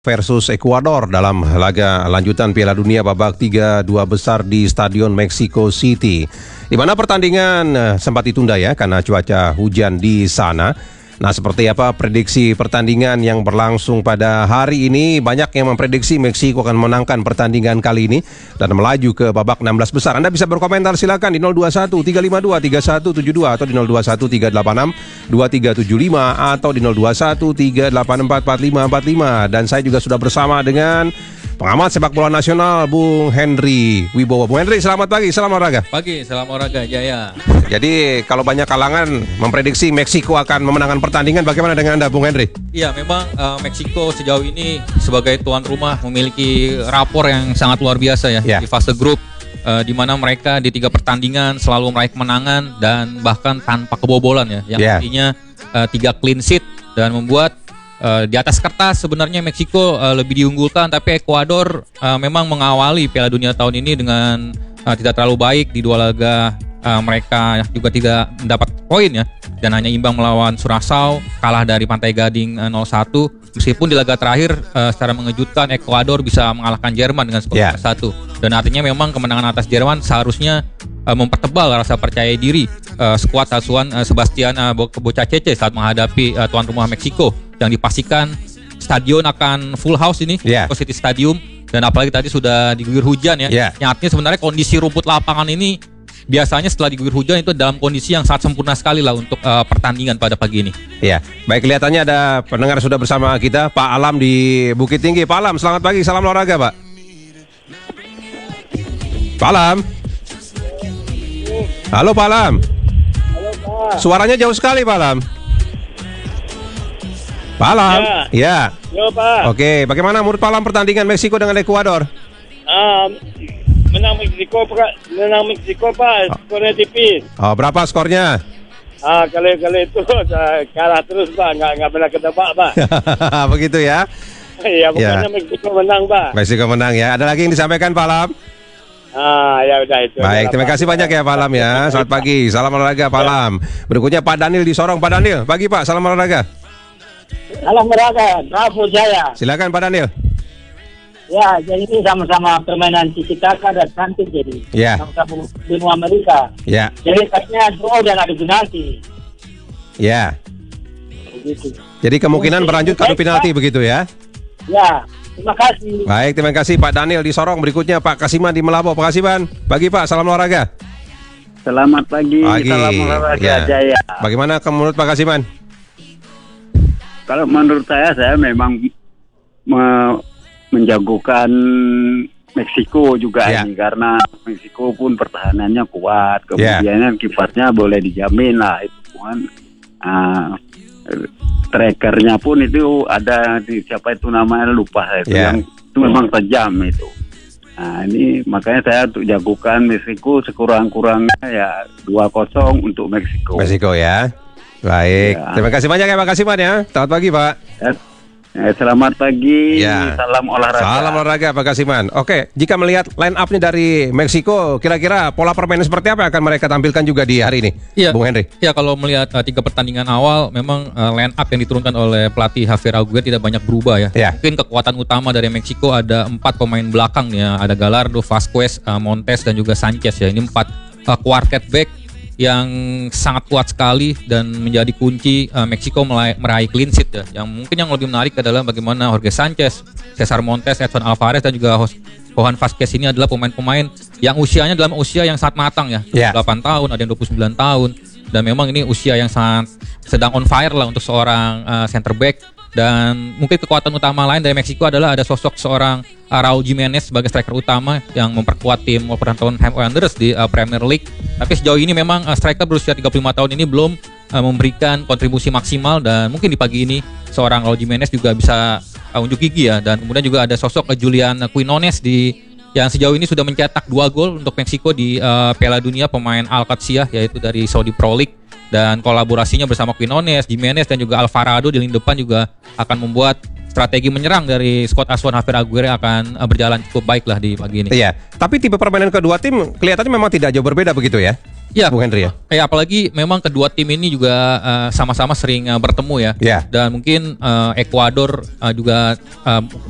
versus Ekuador dalam laga lanjutan Piala Dunia babak 3-2 besar di Stadion Mexico City. Di mana pertandingan sempat ditunda ya karena cuaca hujan di sana. Nah, seperti apa prediksi pertandingan yang berlangsung pada hari ini? Banyak yang memprediksi Meksiko akan memenangkan pertandingan kali ini dan melaju ke babak 16 besar. Anda bisa berkomentar silakan di 021 352 3172 atau di 021 386 2375 atau di 021 384 4545. Dan saya juga sudah bersama dengan pengamat sepak bola nasional Bung Henry Wibowo. Bung Henry, selamat pagi, salam olahraga. Pagi, salam olahraga Jaya. Jadi kalau banyak kalangan memprediksi Meksiko akan memenangkan pertandingan, bagaimana dengan Anda Bung Henry? Iya, memang Meksiko sejauh ini sebagai tuan rumah memiliki rapor yang sangat luar biasa ya di fase grup, di mana mereka di 3 pertandingan selalu meraih kemenangan dan bahkan tanpa kebobolan ya, yang artinya 3 clean sheet dan membuat di atas kertas sebenarnya Meksiko lebih diunggulkan, tapi Ekuador memang mengawali Piala Dunia tahun ini dengan tidak terlalu baik di 2 laga. Mereka juga tidak mendapat poin ya, dan hanya imbang melawan Curaçao, kalah dari Pantai Gading 0-1. Meskipun di laga terakhir secara mengejutkan Ekuador bisa mengalahkan Jerman dengan skor 1. Dan artinya memang kemenangan atas Jerman seharusnya mempertebal rasa percaya diri skuad asuhan Sebastian Bocacece saat menghadapi tuan rumah Meksiko, yang dipastikan stadion akan full house ini, City Stadium, dan apalagi tadi sudah diguyur hujan ya. Yang artinya sebenarnya kondisi rumput lapangan ini biasanya setelah diguyur hujan itu dalam kondisi yang sangat sempurna sekali lah untuk pertandingan pada pagi ini. Iya, baik, kelihatannya ada pendengar sudah bersama kita, Pak Alam di Bukit Tinggi. Pak Alam, selamat pagi, salam olahraga Pak. Pak Alam. Halo Pak Alam. Halo Pak. Suaranya jauh sekali Pak Alam. Pak Alam. Ya. Yo Pak. Oke, bagaimana menurut Pak Alam pertandingan Meksiko dengan Ekuador? Menang Meksiko Pak, skornya tipis. Oh, berapa skornya? Kali itu kalah terus Pak, nggak pernah ketebak Pak. Begitu ya? Iya, bukannya Meksiko menang Pak. Meksiko menang ya. Ada lagi yang disampaikan Pak Alam? Ya udah itu. Baik, terima kasih banyak ya Pak Alam ya. Selamat pagi, salam olahraga Pak Alam. Berikutnya Pak Daniel di Sorong. Pak Daniel, pagi Pak, salam olahraga. Salam olahraga, bravo Jaya. Silakan Pak Daniel. Ya, jadi ini sama-sama permainan tiki-taka dan cantik jadi. Sama-sama benua Amerika. Jadi katanya draw dan adu penalti. Begitu. Jadi kemungkinan berlanjut ke adu penalti begitu ya? Ya, terima kasih. Baik, terima kasih Pak Daniel di Sorong. Berikutnya Pak Kasiman di Melabo. Pak Kasiman, pagi Pak, salam olahraga. Selamat pagi. Salam olahraga Jaya. Bagaimana menurut Pak Kasiman? Kalau menurut saya memang menjagokan Meksiko juga ini, karena Meksiko pun pertahanannya kuat, kemudian kipernya boleh dijamin lah itu kan. Trackernya pun itu ada di siapa itu namanya lupa itu, yang itu memang tajam itu. Nah ini makanya saya untuk jagokan Meksiko sekurang-kurangnya ya 2-0 untuk Meksiko ya. Baik, terima kasih banyak ya Pak Kasiman ya. Selamat pagi Pak. Selamat pagi, salam olahraga. Salam olahraga Pak Kasiman. Oke, jika melihat line up-nya dari Meksiko, kira-kira pola permainan seperti apa yang akan mereka tampilkan juga di hari ini, Bung Henry? Ya, kalau melihat 3 pertandingan awal, memang line up yang diturunkan oleh pelatih Javier Aguirre tidak banyak berubah ya. Mungkin kekuatan utama dari Meksiko ada 4 pemain belakang ya, ada Gallardo, Vasquez, Montes dan juga Sanchez ya. Ini 4 quartet back yang sangat kuat sekali dan menjadi kunci Meksiko meraih clean sheet ya. Yang mungkin yang lebih menarik adalah bagaimana Jorge Sanchez, Cesar Montes, Edson Alvarez dan juga Johan Vasquez ini adalah pemain-pemain yang usianya dalam usia yang sangat matang ya. 8 tahun, ada yang 29 tahun, dan memang ini usia yang sangat sedang on fire lah untuk seorang center back. Dan mungkin kekuatan utama lain dari Meksiko adalah ada sosok seorang Raul Jimenez sebagai striker utama yang memperkuat tim Wolverhampton Wanderers di Premier League. Tapi sejauh ini memang striker berusia 35 tahun ini belum memberikan kontribusi maksimal, dan mungkin di pagi ini seorang Raul Jimenez juga bisa unjuk gigi ya. Dan kemudian juga ada sosok Julian Quinones yang sejauh ini sudah mencetak 2 gol untuk Meksiko di Piala Dunia, pemain Al-Qadsiah yaitu dari Saudi Pro League. Dan kolaborasinya bersama Quinones, Jimenez dan juga Alvarado di lini depan juga akan membuat strategi menyerang dari skuad asuhan Javier Aguirre akan berjalan cukup baik lah di pagi ini. Iya, tapi tipe permainan kedua tim kelihatannya memang tidak jauh berbeda begitu ya? Ya, Bung Henry ya. Apalagi memang kedua tim ini juga sama-sama sering bertemu ya. Dan mungkin Ekuador juga